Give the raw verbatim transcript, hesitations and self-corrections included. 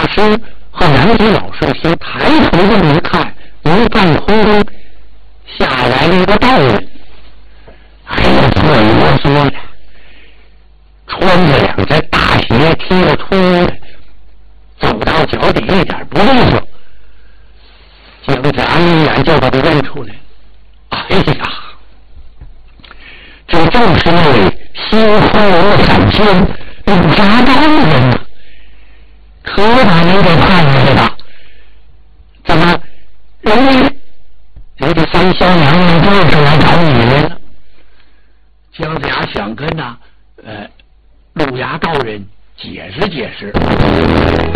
师和南极老寿星抬头这么一看，从半空中下来了一个道人，哎呀，坐啰嗦的，穿着两只大鞋，踢了秃的，走到脚底一点不利索。姜子牙一眼就把他认出来了。哎呀，这正是那位新出炉的闪现陆家道人呐！可把您给盼着了吧？怎么，人家人家三霄娘娘就是来找你来了？姜子牙想跟呐，呃，陆家道人解释解释。